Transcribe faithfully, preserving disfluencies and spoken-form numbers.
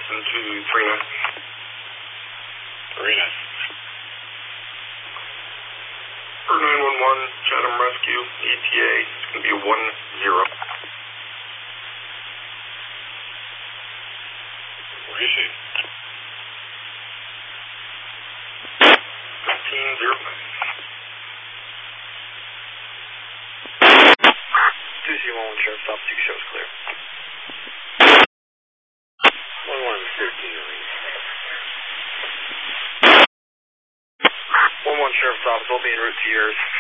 Boston to three nine. three nine. For nine one one, Chatham Rescue, E T A, it's going to be a one zero. Receive. fifteen zero. two C one one, Sheriff, stop, six shows clear. one one thirteen, one one, Sheriff's Office, will be en route to yours.